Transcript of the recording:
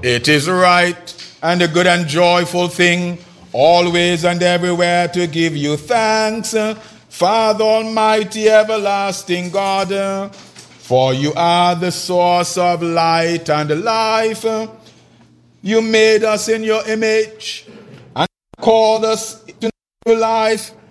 It is right and a good and joyful thing, always and everywhere to give you thanks, Father Almighty, everlasting God, for you are the source of light and life. You made us in your image and called us to new life